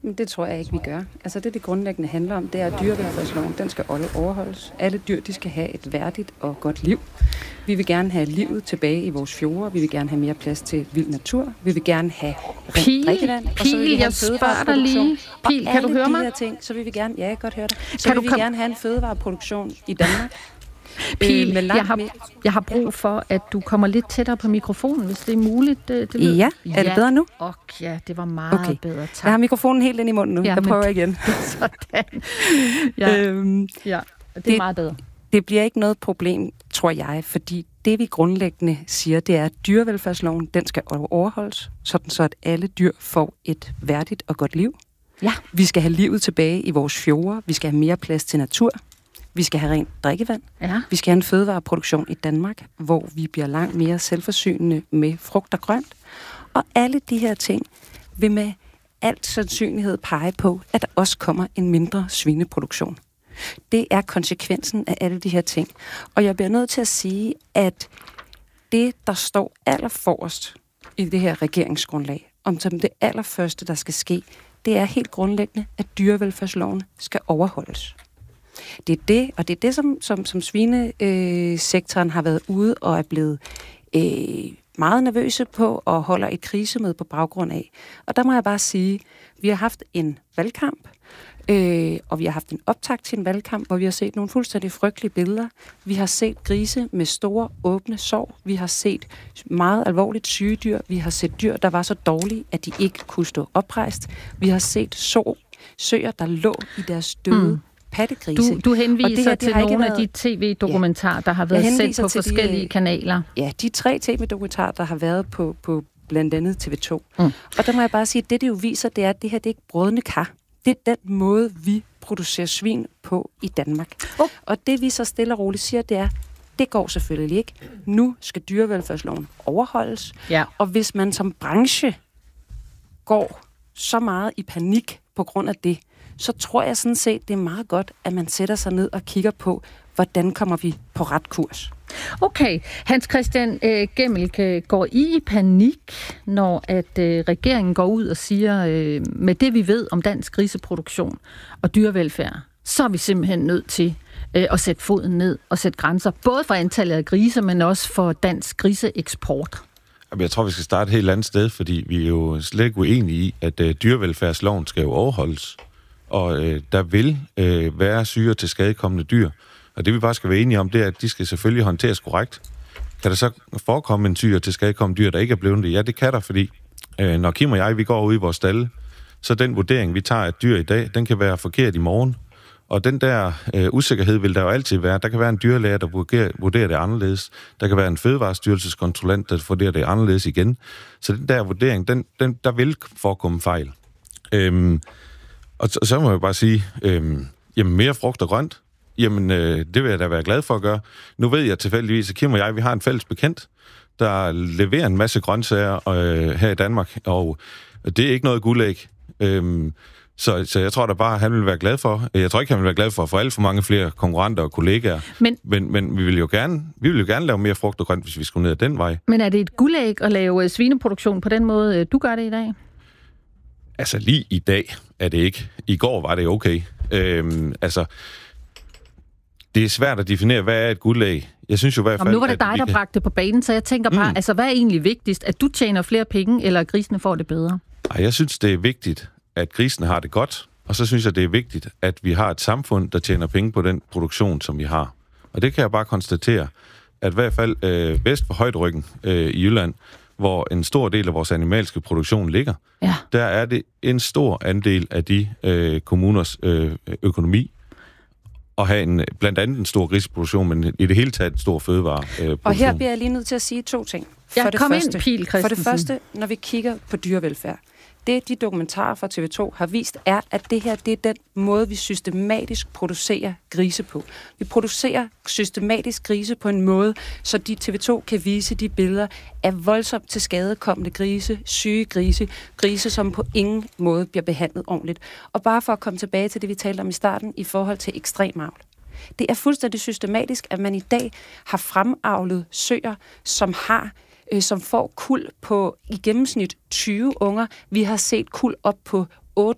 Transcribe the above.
Men det tror jeg ikke, vi gør. Altså det grundlæggende handler om, det er, at dyrevelfærdsloven, den skal overholdes. Alle dyr, de skal have et værdigt og godt liv. Vi vil gerne have livet tilbage i vores fjorde. Vi vil gerne have mere plads til vild natur. Vi vil gerne have rent drikkevand. Pil, jeg spørger dig lige. Pil, kan du høre mig? Her ting, så vil vi gerne, ja, jeg kan godt høre dig. Så vil vi gerne have en fødevareproduktion i Danmark. Pil, jeg har brug for, at du kommer lidt tættere på mikrofonen, hvis det er muligt. Det ja, er det bedre nu? Ja, det var meget bedre. Tak. Jeg har mikrofonen helt ind i munden nu. Jeg prøver igen. Sådan. Ja, det er meget bedre. Det bliver ikke noget problem, tror jeg, fordi det vi grundlæggende siger, det er, at dyrevelfærdsloven, den skal overholdes, sådan så at alle dyr får et værdigt og godt liv. Ja. Vi skal have livet tilbage i vores fjorde. Vi skal have mere plads til natur. Vi skal have rent drikkevand. Ja. Vi skal have en fødevareproduktion i Danmark, hvor vi bliver langt mere selvforsynende med frugt og grønt. Og alle de her ting vil med alt sandsynlighed pege på, at der også kommer en mindre svineproduktion. Det er konsekvensen af alle de her ting. Og jeg bliver nødt til at sige, at det, der står allerforrest i det her regeringsgrundlag, om som det allerførste, der skal ske, det er helt grundlæggende, at dyrevelfærdsloven skal overholdes. Det er det, og det er det, som svinesektoren har været ude og er blevet meget nervøse på og holder et krisemøde på baggrund af. Og der må jeg bare sige, vi har haft en valgkamp, og vi har haft en optakt til en valgkamp, hvor vi har set nogle fuldstændig frygtelige billeder. Vi har set grise med store, åbne sår. Vi har set meget alvorligt syge dyr. Vi har set dyr, der var så dårlige, at de ikke kunne stå oprejst. Vi har set søer, der lå i deres døde pattegrise. Du henviser til nogle af de tv-dokumentarer, der har været sendt på forskellige kanaler. Ja, de 3 tv-dokumentarer, der har været på blandt andet TV2. Og der må jeg bare sige, at det jo viser, det er, at det her det er ikke brødende kar. Det er den måde, vi producerer svin på i Danmark. Og det vi så stille og roligt siger, det er, det går selvfølgelig ikke. Nu skal dyrevelfærdsloven overholdes. Ja. Og hvis man som branche går så meget i panik på grund af det, så tror jeg sådan set, det er meget godt, at man sætter sig ned og kigger på, hvordan kommer vi på ret kurs. Okay, Hans Christian Gemmelke, går I panik, når at regeringen går ud og siger, med det vi ved om dansk griseproduktion og dyrevelfærd, så er vi simpelthen nødt til at sætte foden ned og sætte grænser, både for antallet af griser, men også for dansk griseeksport? Jeg tror, vi skal starte et helt andet sted, fordi vi er jo slet ikke uenige i, at dyrevelfærdsloven skal jo overholdes. Og der vil være syge til skadekommende dyr. Og det vi bare skal være enige om, det er, at de skal selvfølgelig håndteres korrekt. Kan der så forekomme en syge til skadekommende dyr, der ikke er blevet det? Ja, det kan der, fordi når Kim og jeg, vi går ud i vores stalle, så den vurdering, vi tager af dyr i dag, den kan være forkert i morgen. Og den der usikkerhed vil der jo altid være. Der kan være en dyrlæge, der vurderer det anderledes. Der kan være en fødevarestyrelseskonsulent, der vurderer det anderledes igen. Så den der vurdering, der vil forekomme fejl. Og så må jeg bare sige, jamen mere frugt og grønt, jamen det vil jeg da være glad for at gøre. Nu ved jeg tilfældigvis, at Kim og jeg, vi har en fælles bekendt, der leverer en masse grøntsager her i Danmark, og det er ikke noget guldæg. Så jeg tror da bare, at han vil være glad for. Jeg tror ikke, han vil være glad for at få alt for mange flere konkurrenter og kollegaer. Men vi vil jo gerne lave mere frugt og grønt, hvis vi skulle ned ad den vej. Men er det et guldæg at lave svineproduktion på den måde, du gør det i dag? Altså lige i dag er det ikke. I går var det okay. Det er svært at definere, hvad er et guldæg. Jeg synes jo i hvert fald... Nu var det dig, der bragte på banen, så jeg tænker bare, altså hvad er egentlig vigtigst? At du tjener flere penge, eller at grisene får det bedre? Ej, jeg synes, det er vigtigt, at grisene har det godt. Og så synes jeg, det er vigtigt, at vi har et samfund, der tjener penge på den produktion, som vi har. Og det kan jeg bare konstatere, at i hvert fald vest for Højderyggen i Jylland, hvor en stor del af vores animalske produktion ligger, der er det en stor andel af de kommuners økonomi at have blandt andet en stor griseproduktion, men i det hele taget en stor fødevareproduktion. Og her bliver jeg lige nødt til at sige 2 ting. For det første, når vi kigger på dyrevelfærd, det de dokumentarer fra TV2 har vist, er, at det her det er den måde, vi systematisk producerer grise på. Vi producerer systematisk grise på en måde, så TV2 kan vise de billeder af voldsomt til skadekommende grise, syge grise, som på ingen måde bliver behandlet ordentligt. Og bare for at komme tilbage til det, vi talte om i starten, i forhold til ekstremavl. Det er fuldstændig systematisk, at man i dag har fremavlet søer, som får kuld på i gennemsnit 20 unger. Vi har set kuld op på